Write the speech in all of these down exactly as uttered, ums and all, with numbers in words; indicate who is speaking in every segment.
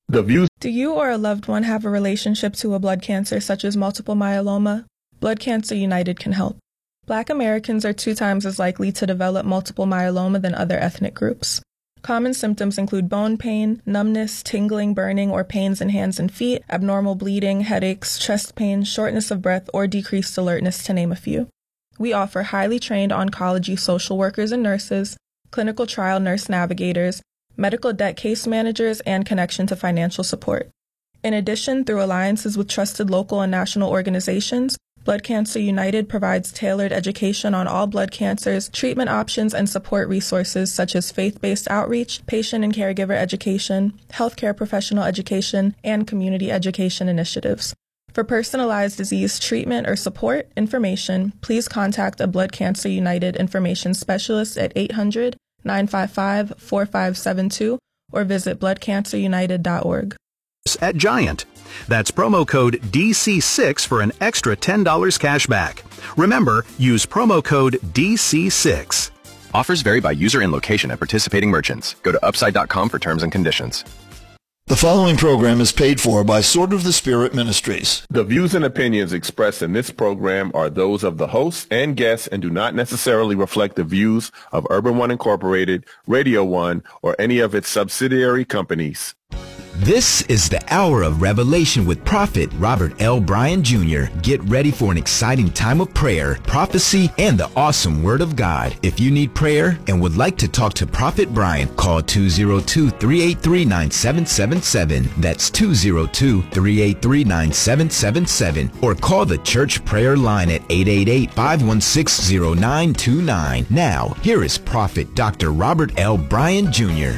Speaker 1: The views.
Speaker 2: Do you or a loved one have a relationship to a blood cancer such as multiple myeloma? Blood Cancer United can help. Black Americans are two times as likely to develop multiple myeloma than other ethnic groups. Common symptoms include bone pain, numbness, tingling, burning, or pains in hands and feet, abnormal bleeding, headaches, chest pain, shortness of breath, or decreased alertness, to name a few. We offer highly trained oncology social workers and nurses, clinical trial nurse navigators, medical debt case managers, and connection to financial support. In addition, through alliances with trusted local and national organizations, Blood Cancer United provides tailored education on all blood cancers, treatment options, and support resources such as faith-based outreach, patient and caregiver education, healthcare professional education, and community education initiatives. For personalized disease treatment or support information, please contact a Blood Cancer United information specialist at eight hundred, nine five five, four five seven two or visit blood cancer united dot org.
Speaker 3: At Giant. That's promo code D C six for an extra ten dollars cash back. Remember, use promo code D C six.
Speaker 4: Offers vary by user and location at participating merchants. Go to upside dot com for terms and conditions.
Speaker 5: The following program is paid for by Sword of the Spirit Ministries.
Speaker 1: The views and opinions expressed in this program are those of the hosts and guests and do not necessarily reflect the views of Urban One Incorporated, Radio One, or any of its subsidiary companies.
Speaker 6: This is the Hour of Revelation with Prophet Robert L. Bryan Junior Get ready for an exciting time of prayer, prophecy, and the awesome Word of God. If you need prayer and would like to talk to Prophet Bryan, call two oh two, three eight three, nine seven seven seven. That's two oh two, three eight three, nine seven seven seven. Or call the church prayer line at eight eight eight, five one six, oh nine two nine. Now, here is Prophet Doctor Robert L. Bryan Junior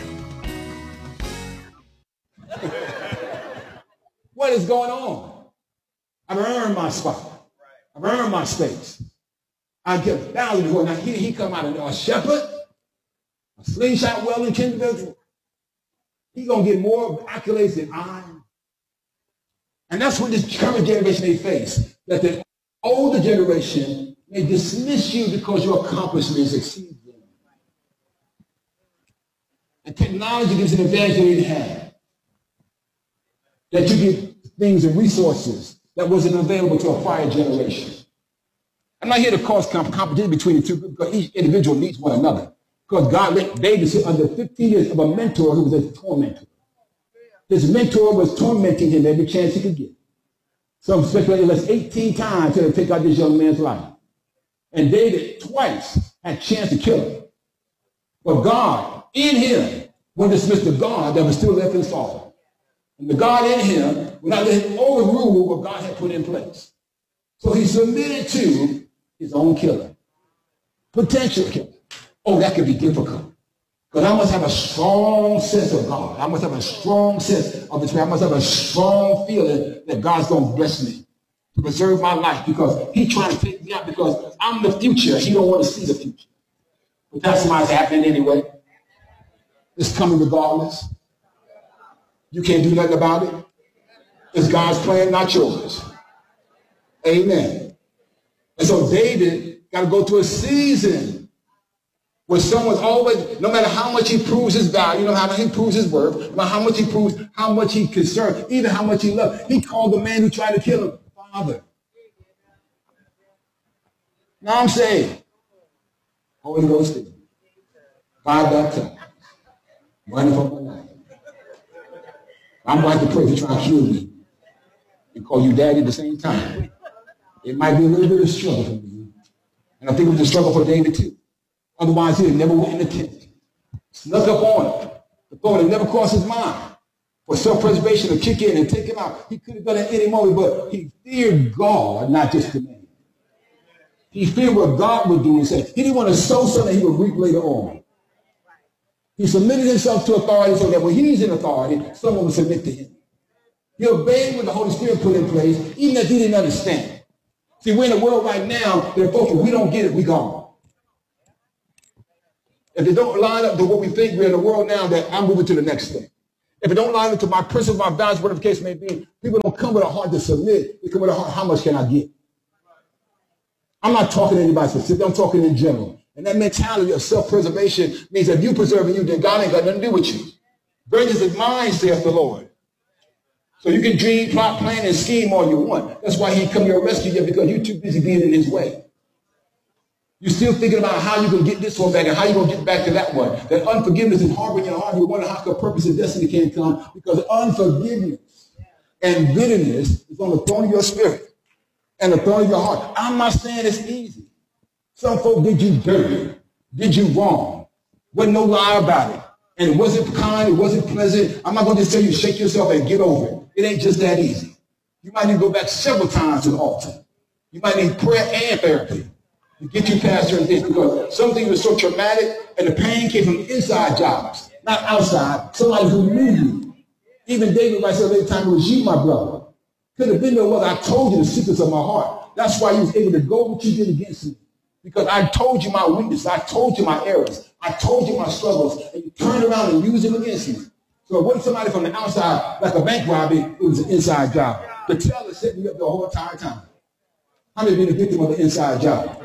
Speaker 7: What is going on? I've earned my spot. I've earned my space. I get thousands of now he, he come out of a shepherd, a slingshot welding individual. He's gonna get more accolades than I. And that's what this current generation they face. That the older generation may dismiss you because your accomplishments exceed them. And technology gives an advantage they didn't have. That you get things and resources that wasn't available to a prior generation. I'm not here to cause comp- competition between the two because each individual needs one another. Because God let David sit under fifteen years of a mentor who was a tormentor. His mentor was tormenting him every chance he could get. Some speculate less eighteen times to take out this young man's life. And David twice had a chance to kill him. But God, in him, would dismiss the God that was still left in Saul. And the God in him would not let him overrule what God had put in place. So he submitted to his own killer. Potential killer. Oh, that could be difficult. Because I must have a strong sense of God. I must have a strong sense of His. I must have a strong feeling that God's going to bless me to preserve my life because He's trying to take me out because I'm the future. He don't want to see the future. But that's what's happening anyway. It's coming regardless. You can't do nothing about it. It's God's plan, not yours. Amen. And so David got to go through a season where someone's always, no matter how much he proves his value, no matter how he proves his worth, no matter how much he proves, how much he concerned, even how much he loved, he called the man who tried to kill him, Father. Now I'm saying, Holy Ghost, God baptized, running for my life. I'm going to pray to try to kill me and call you daddy at the same time. It might be a little bit of struggle for me. And I think it was a struggle for David too. Otherwise, he never went in the tent. Snuck up on him. The thought had never crossed his mind for self-preservation to kick in and take him out. He could have done it any moment, but he feared God, not just the man. He feared what God would do and say. He didn't want to sow something he would reap later on. He submitted himself to authority so that when he's in authority, someone will submit to him. He obeyed what the Holy Spirit put in place, even if he didn't understand. See, we're in a world right now that folks, if we don't get it, we gone. If it don't line up to what we think, we're in a world now that I'm moving to the next thing. If it don't line up to my principles, my values, whatever the case may be, people don't come with a heart to submit. They come with a heart, how much can I get? I'm not talking to anybody specific. I'm talking in general. And that mentality of self-preservation means that if you preserving you, then God ain't got nothing to do with you. Vengeance is mine, saith the Lord. So you can dream, plot, plan, and scheme all you want. That's why he come to your rescue yet, because you're too busy being in his way. You're still thinking about how you can get this one back and how you're going to get back to that one. That unforgiveness is harboring in your heart. You wonder how your purpose and destiny can't come, because unforgiveness and bitterness is on the throne of your spirit and the throne of your heart. I'm not saying it's easy. Some folk did you dirty, did you wrong. Wasn't no lie about it. And it wasn't kind, it wasn't pleasant. I'm not going to just tell you shake yourself and get over it. It ain't just that easy. You might need to go back several times to the altar. You might need prayer and therapy to get you past certain things, because something was so traumatic and the pain came from inside jobs, not outside. Somebody who knew you. Even David writes every time, it was you, my brother. Could have been no other. I told you the secrets of my heart. That's why you was able to go what you did against me. Because I told you my weakness. I told you my errors. I told you my struggles. And you turned around and used them against me. So it wasn't somebody from the outside, like a bank robbery. It was an inside job. The teller set me up the whole entire time. How many been a victim of the inside job?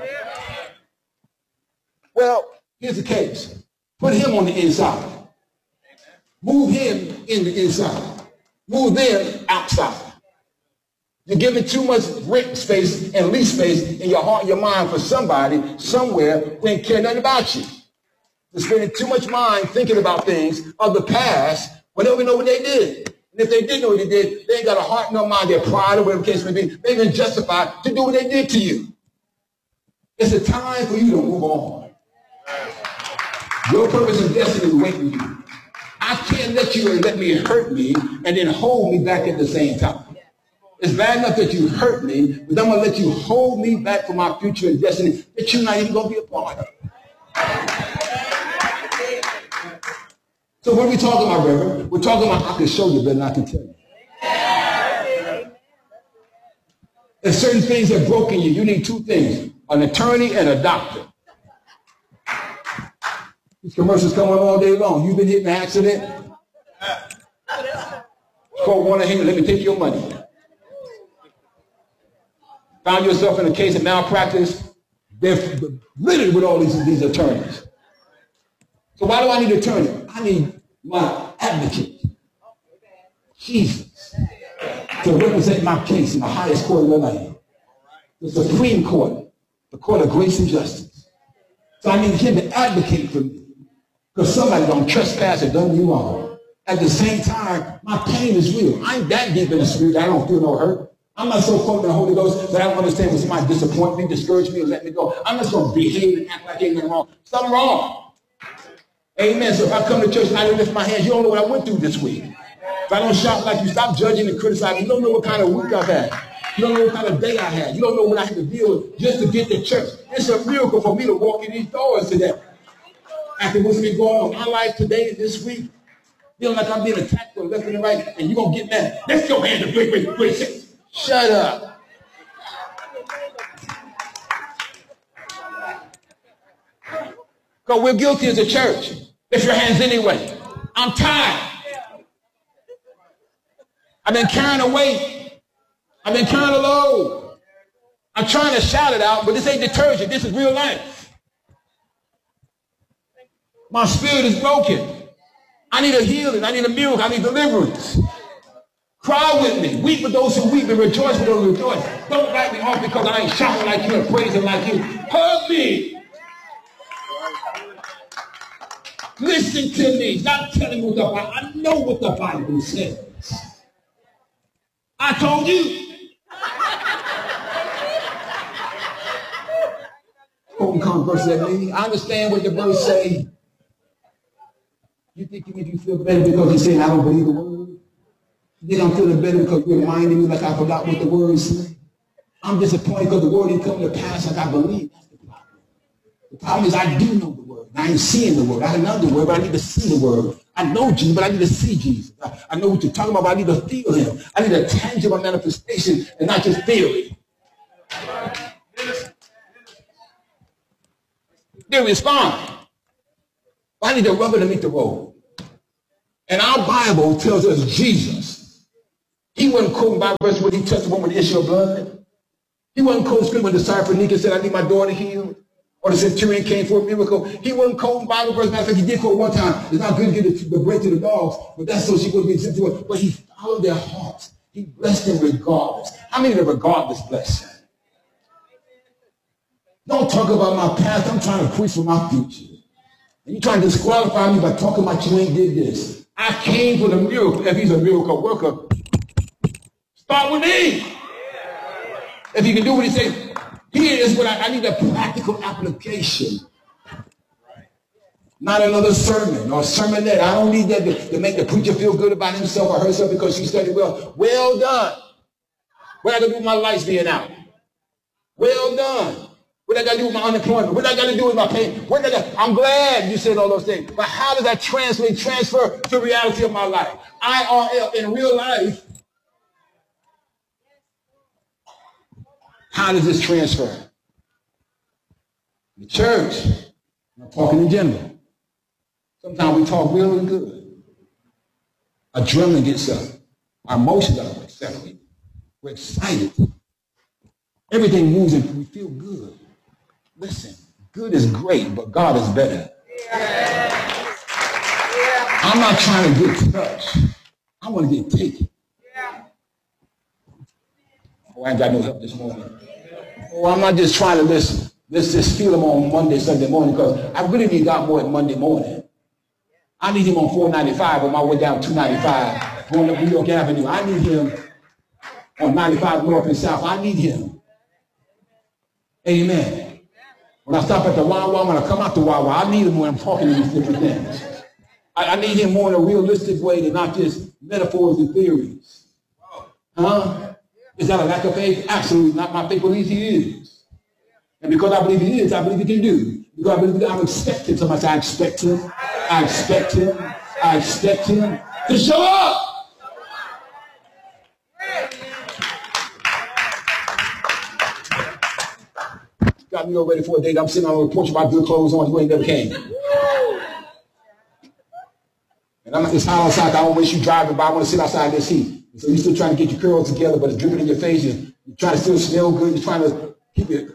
Speaker 7: Well, here's the case. Put him on the inside. Move him in the inside. Move them outside. You're giving too much rent space and lease space in your heart and your mind for somebody somewhere who ain't care nothing about you. They're spending too much mind thinking about things of the past when they don't even know what they did. And if they did know what they did, they ain't got a heart nor mind, their pride or whatever the case may be. They even justified to do what they did to you. It's a time for you to move on. Your purpose and destiny is waiting for you. I can't let you let me hurt me and then hold me back at the same time. It's bad enough that you hurt me, but I'm going to let you hold me back for my future and destiny that you're not even going to be a part of. So what are we talking about, Reverend? We're talking about I can show you better than I can tell you. There's certain things that broke in you. You need two things, an attorney and a doctor. These commercials come on all day long. You've been hit in an accident. Call one of him, let me take your money. Found yourself in a case of malpractice, they're littered with all these, these attorneys. So why do I need an attorney? I need my advocate, Jesus, to represent my case in the highest court of the land, the Supreme Court, the court of grace and justice. So I need him to advocate for me, because somebody don't trespass or done me wrong. At the same time, my pain is real. I ain't that deep in the spirit. I don't feel no hurt. I'm not so full of the Holy Ghost that I don't understand when somebody disappoint me, discourage me, or let me go. I'm just going to behave and act like ain't nothing wrong. Something wrong. Amen. So if I come to church and I don't lift my hands, you don't know what I went through this week. If I don't shout like you, stop judging and criticizing. You don't know what kind of week I've had. You don't know what kind of day I had. You don't know what I had to deal with just to get to church. It's a miracle for me to walk in these doors today. After what's been going on in my life today and this week, feeling like I'm being attacked from left and right, and you're going to get mad. Let's go hand to break, break, break, break. Shut up. Because we're guilty as a church. Lift your hands anyway. I'm tired. I've been carrying a weight. I've been carrying a load. I'm trying to shout it out, but this ain't detergent. This is real life. My spirit is broken. I need a healing. I need a miracle. I need deliverance. Cry with me. Weep with those who weep and rejoice with those who rejoice. Don't write me off because I ain't shouting like you and praising like you. Hug me. Listen to me. Stop telling me what the Bible. I know what the Bible says. I told you. Quoting converse at me. I understand what the verse say. You think it make you feel better because you saying I don't believe the word? Then I'm feeling better because you're reminding me like I forgot what the word said. I'm disappointed because the word didn't come to pass like I believe. That's the problem. The problem is I do know the word. I ain't seeing the word. I know the word, but I need to see the word. I know Jesus, but I need to see Jesus. I, I know what you're talking about, but I need to feel him. I need a tangible manifestation and not just theory. They respond. I need a rubber to meet the road. And our Bible tells us Jesus. He wasn't quoting Bible verse when he touched the woman with the issue of blood. He wasn't quoting scripture when the Syrophoenician said, I need my daughter healed. Or the centurion came for a miracle. He wasn't quoting Bible verse. Matter of fact, he did quote one time. It's not good to give the, the bread to the dogs, but that's so she wouldn't be exempt to it. But he followed their hearts. He blessed them regardless. How many of the regardless blessing? Don't talk about my past. I'm trying to preach for my future. And you're trying to disqualify me by talking about you ain't did this. I came for the miracle. If he's a miracle worker, start with me. If he can do what he says, here is what I, I need a practical application. Not another sermon or sermonette. I don't need that to, to make the preacher feel good about himself or herself because she studied well. Well done. What I got to do with my lights being out? Well done. What I got to do with my unemployment? What I got to do with my pain? What I got? I'm glad you said all those things. But how does that translate, transfer to the reality of my life? I R L, in real life, how does this transfer? The church, I'm talking in general. Sometimes we talk really good. Adrenaline gets up. Our emotions are accelerated. We're excited. Everything moves and we feel good. Listen, good is great, but God is better. Yeah. I'm not trying to get touched. I want to get taken. Yeah. Oh, I ain't got no help this morning. Oh, I'm not just trying to listen. Let's just feel him on Monday, Sunday morning, because I really need God more than Monday morning. I need him on four ninety-five on my way down two ninety-five, going up New York Avenue. I need him on ninety-five north and south. I need him. Amen. When I stop at the Wawa, when I come out the Wawa, I need him when I'm talking to these different things. I, I need him more in a realistic way than not just metaphors and theories. Huh? Is that a lack of faith? Absolutely not. My faith believes he is. And because I believe he is, I believe he can do. Because I believe I'm expecting. Somebody say, I expect him. I expect him. I expect him to show up. Got me all ready for a date. I'm sitting on a porch with my good clothes on. You ain't never came. And I'm it's hot outside. I don't wish you driving by. I want to sit outside in this heat. So you're still trying to get your curls together, but it's dripping in your face. You're, you're trying to still smell good. You're trying to keep it.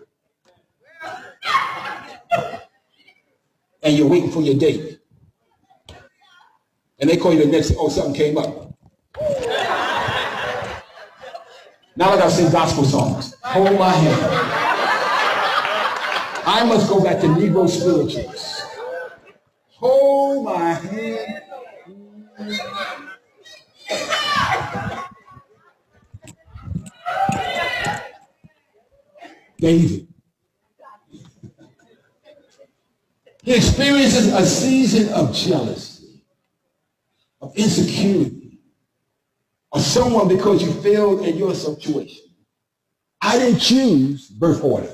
Speaker 7: And you're waiting for your date. And they call you the next, oh, something came up. Now I got to sing gospel songs. Hold my hand. I must go back to Negro spirituals. Hold my hand. David. He experiences a season of jealousy, of insecurity, of someone because you failed in your situation. I didn't choose birth order.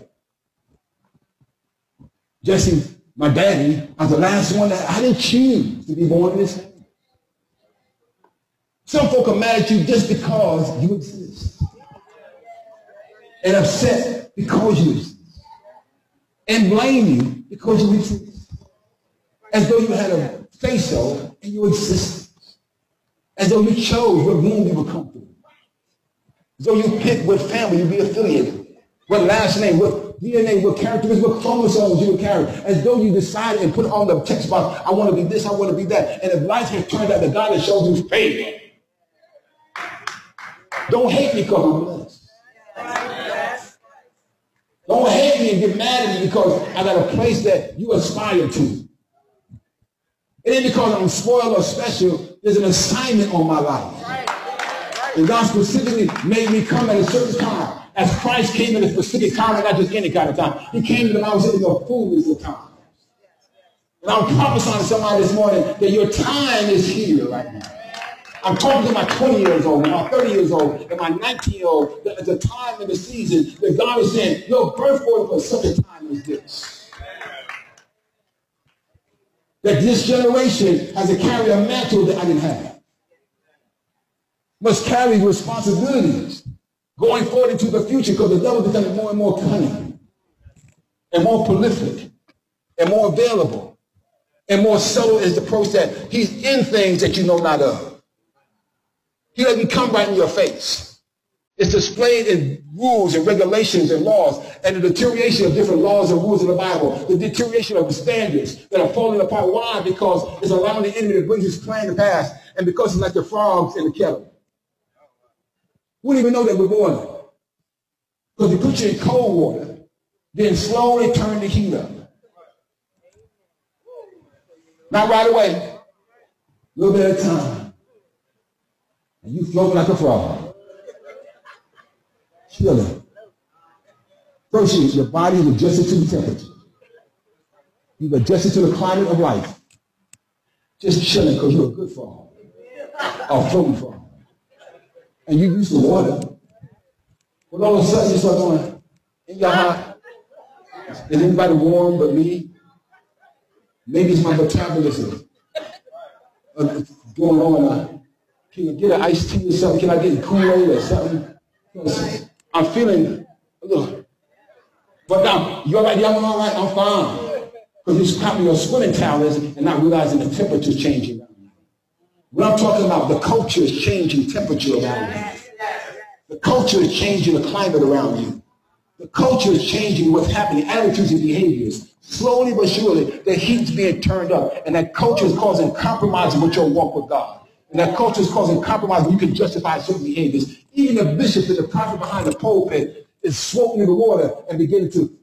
Speaker 7: Jesse, my daddy, I was the last one that I didn't choose to be born in this family. Some folk are mad at you just because you exist. And upset because you exist. And blame you because you exist. As though you had a say-so in your existence. As though you chose what room you were comfortable. As though you picked what family you'd be affiliated with. What last name, what D N A, what characteristics, what chromosomes you would carry. As though you decided and put on the text box, I want to be this, I want to be that. And if life has turned out that God has shown you favor, don't hate me because I'm blessed. Don't hate me and get mad at me because I got a place that you aspire to. It ain't because I'm spoiled or special. There's an assignment on my life. And God specifically made me come at a certain time. As Christ came at a specific time, and not just any kind of time. He came when I was in the fullness of time. And I'm prophesying to somebody this morning that your time is here right now. I'm talking to my twenty years old, and my thirty years old, and my nineteen year old. That it's a time in the season that God is saying, your birth order for such a time as this. That this generation has to carry a mantle that I didn't have. Must carry responsibilities going forward into the future because the devil is becoming more and more cunning and more prolific and more available and more subtle is the approach that he's in things that you know not of. He doesn't come right in your face. It's displayed in rules and regulations and laws, and the deterioration of different laws and rules in the Bible, the deterioration of the standards that are falling apart. Why? Because it's allowing the enemy to bring his plan to pass, and because it's like the frogs in the kettle. We don't even know that we're boiling. Because they put you in cold water, then slowly turn the heat up. Not right away. A little bit at a time. And you float like a frog. Chilling. First, you, your body is adjusted to the temperature. You've adjusted to the climate of life. Just chilling because you're a good frog. A floating frog. And you used to water. But all of a sudden you start going, in your heart, is anybody warm but me? Maybe it's my metabolism uh, going on. Uh, can you get an iced tea or something? Can I get a Kool-Aid or something? I'm feeling a little. But now, you all right? Yeah, I'm all right. I'm fine. Because you're popping your swimming towels and not realizing the temperature is changing around you. What I'm talking about, the culture is changing temperature around you. The culture is changing the climate around you. The culture is changing what's happening, attitudes and behaviors. Slowly but surely, the heat's being turned up, and that culture is causing compromise with your walk with God. And that culture is causing compromise when you can justify certain behaviors. Even the bishop and the prophet behind the pulpit is smoking in the water and beginning to.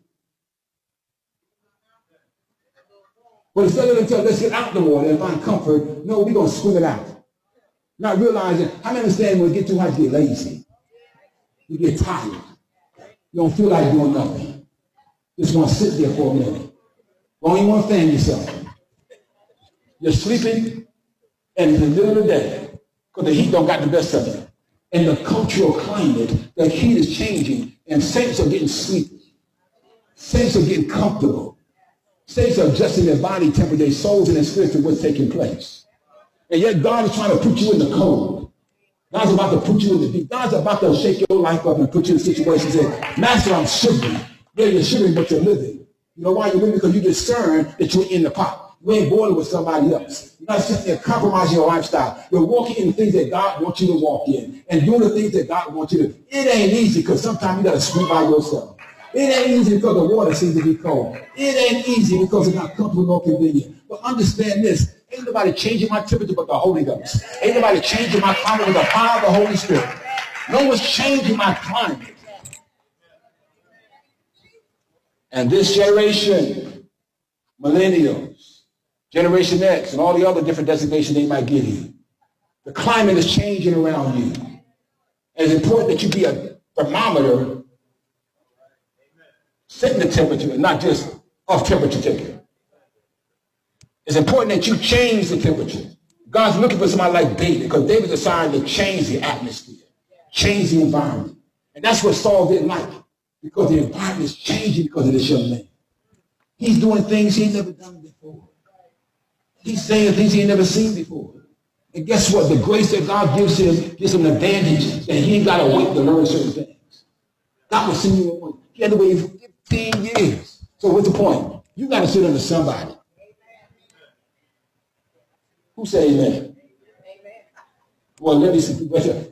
Speaker 7: But instead of them telling, let's get out the water and find comfort, no, we're going to swim it out. Not realizing, how many understand when it gets too hot, you get lazy. You get tired. You don't feel like doing nothing. Just want to sit there for a minute. Don't even want to fan yourself. You're sleeping, and in the middle of the day, because the heat don't got the best of you. In the cultural climate, the heat is changing, and saints are getting sleepy. Saints are getting comfortable. Saints are adjusting their body temperature, their souls and their spirits to what's taking place. And yet God is trying to put you in the cold. God's about to put you in the deep. God's about to shake your life up and put you in situations and say, Master, I'm shivering. Yeah, you're shivering, but you're living. You know why you're living? Because you discern that you're in the pot. You ain't boiling with somebody else. You're not sitting there compromising your lifestyle. You're walking in the things that God wants you to walk in and doing the things that God wants you to do. It ain't easy because sometimes you got to squeeze by yourself. It ain't easy because the water seems to be cold. It ain't easy because it's not comfortable nor convenient. But understand this. Ain't nobody changing my temperature but the Holy Ghost. Ain't nobody changing my climate but the power of the Holy Spirit. No one's changing my climate. And this generation, millennials, Generation X, and all the other different designations they might give you, the climate is changing around you. And it's important that you be a thermometer, setting the temperature, and not just off temperature taker. It's important that you change the temperature. God's looking for somebody like David, because David's assigned to change the atmosphere, change the environment. And that's what Saul didn't like, because the environment is changing because of this young man. He's doing things he ain't never done before. He's saying things he ain't never seen before. And guess what? The grace that God gives him gives him an advantage that he ain't got to wait to learn certain things. God will send you on. He had to wait for fifteen years. So what's the point? You got to sit under somebody. Who say amen? Amen. Well, let me see. Wait here.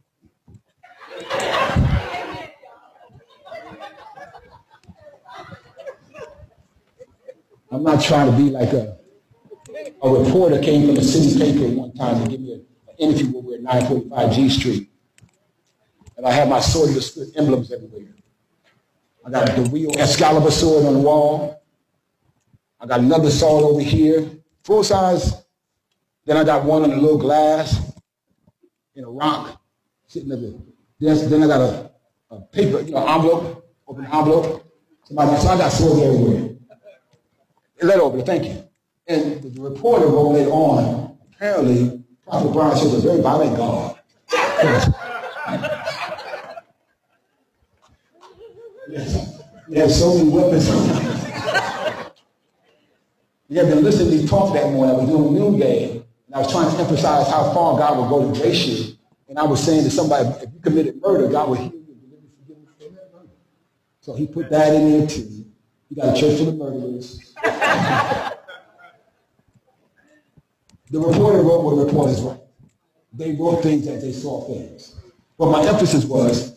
Speaker 7: I'm not trying to be like a, a reporter came from a city paper one time to give me an interview when we were at nine forty-five G Street. And I have my sword of the Spirit emblems everywhere. I got the real Excalibur sword on the wall. I got another sword over here, full size. Then I got one on a little glass in a rock sitting at the desk. Then I got a, a paper, you know, envelope, open envelope. Somebody, so I got swords everywhere. Let over, thank you. And the reporter wrote later on, apparently, Prophet Brian says a very violent God. Yes, you have so many weapons. You have been listening to me talk that morning. I was doing noonday, and I was trying to emphasize how far God will go to grace you. And I was saying to somebody, if you committed murder, God will heal you and deliver you, forgive you from that murder. So he put that in there too. You got a church full of murderers. The reporter wrote what the reporters wrote. They wrote things as they saw things. But my emphasis was,